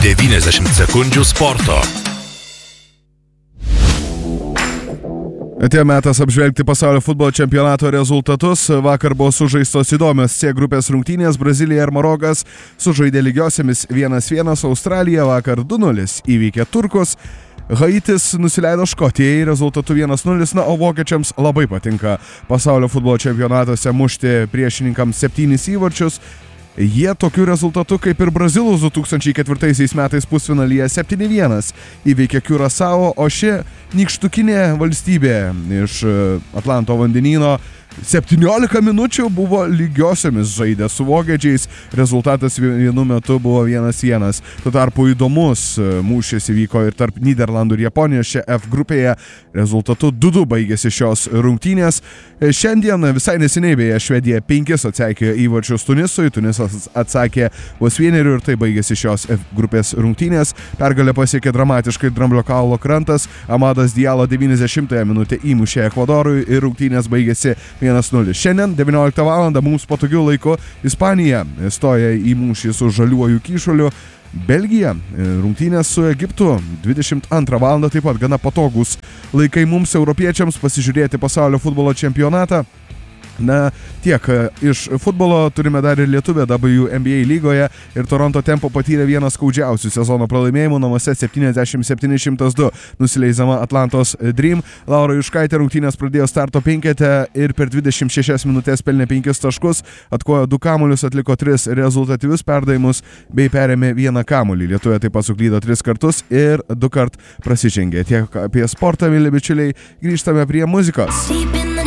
90 sekundžių sporto. Atėjo metas apžvelgti pasaulio futbolo čempionato rezultatus. Vakar buvo sužaistos įdomios C grupės rungtynės. Brazilija ir Marokas sužaidė lygiosiamis 1-1, Australija vakar 2-0 įveikė turkus. Haitis nusileido Škotijai rezultatu 1-0, o vokiečiams labai patinka pasaulio futbolo čempionatuose mušti priešininkams 7 įvarčius. Jie tokiu rezultatu kaip ir Brazilų 2004 metais pusfinalyje 7-1 įveikė Kiurasao, o ši nykštukinė valstybė iš Atlanto vandenyno 17 minučių buvo lygiosiomis žaidę su vokiečiais, rezultatas vienu metu buvo 1-1. Tuo tarpu įdomus mūšis įvyko ir tarp Nyderlandų ir Japonijos čia F grupėje, rezultatu 2-2 baigėsi šios rungtynės. Šiandien visai neseniai beje Švedija 5 atsekė įvarčius Tunisui, Tunisas atsakė vos 1 ir tai baigėsi šios F grupės rungtynės. Pergalę pasiekė dramatiškai Dramblio kaulo krantas, Amadas Diallo 90-ąją minutę įmušė Ekvadorui ir rungtynės baigėsi 1-0. Šiandien 19 val. Mums patogiu laiku Ispanija stoja į mūšį su žaliuoju kyšuliu. Belgija rungtynės su Egiptu 22 val. Taip pat gana patogus laikai mums europiečiams pasižiūrėti pasaulio futbolo čempionatą. Na, tiek iš futbolo turime dar ir lietuvę WNBA lygoje ir Toronto Tempo patyrė vieną skaudžiausių sezono pralaimėjimų namuose 77-102 nusileisdama Atlantos Dream. Laura Juškaitė rungtynės pradėjo starto penkete ir per 26 minutės pelnė 5 taškus, atkojo 2 kamuolius, atliko 3 rezultatyvius perdavimus bei perėmė 1 kamuolį. Lietuvė taip pat suklydo 3 kartus ir 2 kart prasižengė. Tiek apie sportą, mėly bičiuliai, grįžtame prie muzikos.